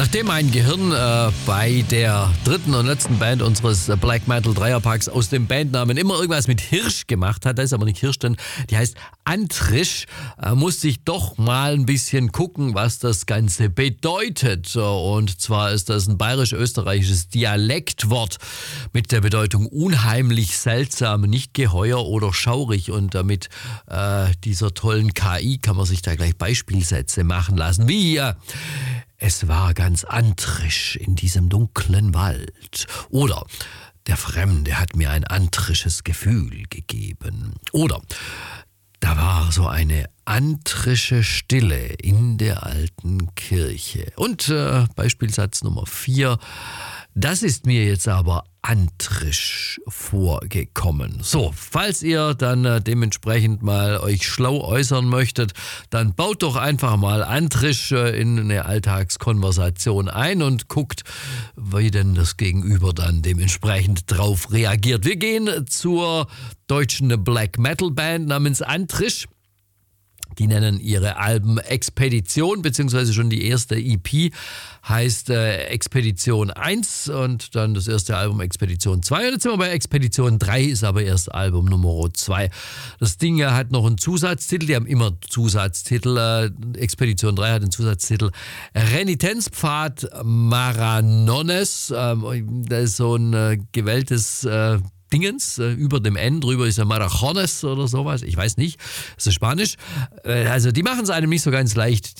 Nachdem mein Gehirn bei der dritten und letzten Band unseres Black Metal Dreierpacks aus dem Bandnamen immer irgendwas mit Hirsch gemacht hat, da ist aber nicht Hirsch drin, die heißt Antrisch, musste ich doch mal ein bisschen gucken, was das Ganze bedeutet. Und zwar ist das ein bayerisch-österreichisches Dialektwort mit der Bedeutung unheimlich, seltsam, nicht geheuer oder schaurig. Und mit dieser tollen KI kann man sich da gleich Beispielsätze machen lassen, wie es war ganz antrisch in diesem dunklen Wald. Oder der Fremde hat mir ein antrisches Gefühl gegeben. Oder da war so eine antrische Stille in der alten Kirche. Und Beispielsatz Nummer 4. Das ist mir jetzt aber antrisch vorgekommen. So, falls ihr dann dementsprechend mal euch schlau äußern möchtet, dann baut doch einfach mal antrisch in eine Alltagskonversation ein und guckt, wie denn das Gegenüber dann dementsprechend drauf reagiert. Wir gehen zur deutschen Black Metal Band namens Antrisch. Die nennen ihre Alben Expedition, beziehungsweise schon die erste EP heißt Expedition 1 und dann das erste Album Expedition 2. Und jetzt sind wir bei Expedition 3, ist aber erst Album Nummer 2. Das Ding hat noch einen Zusatztitel, die haben immer Zusatztitel. Expedition 3 hat den Zusatztitel Renitenzpfad Maranones. Das ist so ein gewähltes Dingens, über dem N drüber ist ja Marajones oder sowas, ich weiß nicht, das ist Spanisch. Also die machen es einem nicht so ganz leicht,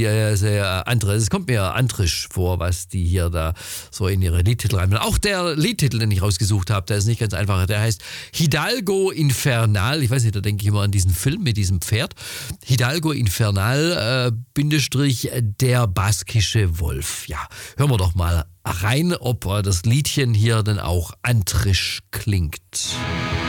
es kommt mir antrisch vor, was die hier da so in ihre Liedtitel reinbringen. Auch der Liedtitel, den ich rausgesucht habe, der ist nicht ganz einfach, der heißt Hidalgo Infernal, ich weiß nicht, da denke ich immer an diesen Film mit diesem Pferd. Hidalgo Infernal, Bindestrich, der baskische Wolf. Ja, hören wir doch mal rein, ob das Liedchen hier denn auch antrisch klingt.